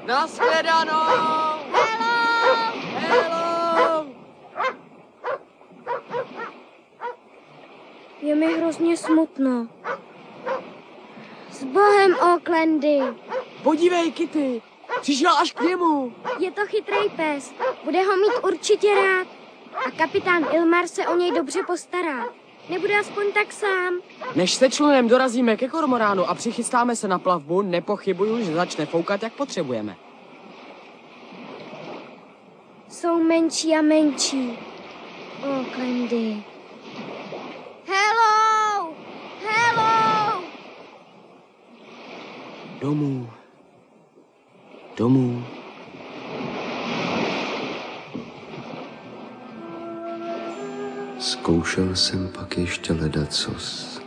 Nashledanou! Hello! Hello! Je mi hrozně smutno. S Bohem, Aucklandy. Podívej, Kitty, přišel až k němu. Je to chytrý pes. Bude ho mít určitě rád. A kapitán Ilmar se o něj dobře postará. Nebude aspoň tak sám. Než se člunem dorazíme ke kormoránu a přichystáme se na plavbu, nepochybuju, že začne foukat, jak potřebujeme. Jsou menší a menší. Aucklandy. Hello! Hello! Domů. Domů. Zkoušel jsem pak ještě ledacos.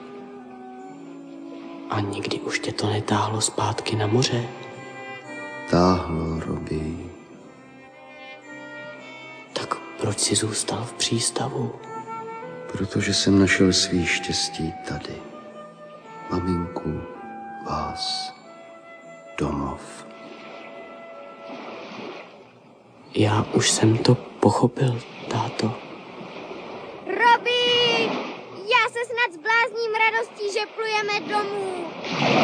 A nikdy už tě to netáhlo zpátky na moře? Táhlo, Robbie. Tak proč jsi zůstal v přístavu? Protože jsem našel svý štěstí tady. Maminku, vás, domov. Já už jsem to pochopil, táto. Robbie! Já se snad zblázním radostí, že plujeme domů.